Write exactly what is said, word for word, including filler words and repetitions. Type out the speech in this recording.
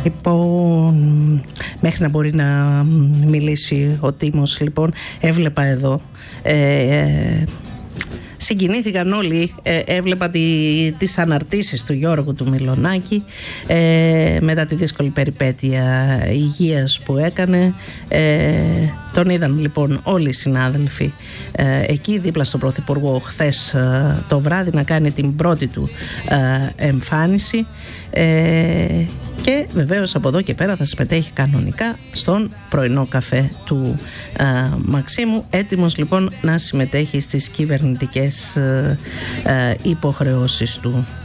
Λοιπόν, μέχρι να μπορεί να μιλήσει ο Τίμος, λοιπόν, έβλεπα εδώ ε, ε, συγκινήθηκαν όλοι, ε, έβλεπα τη, τις αναρτήσεις του Γιώργου του Μιλονάκη ε, μετά τη δύσκολη περιπέτεια υγείας που έκανε. ε, τον είδαν λοιπόν όλοι οι συνάδελφοι ε, εκεί δίπλα στον Πρωθυπουργό χθες ε, το βράδυ να κάνει την πρώτη του ε, εμφάνιση ε, και βεβαίως από εδώ και πέρα θα συμμετέχει κανονικά στον πρωινό καφέ του ε, Μαξίμου, έτοιμος λοιπόν να συμμετέχει στις κυβερνητικές ε, ε, υποχρεώσεις του.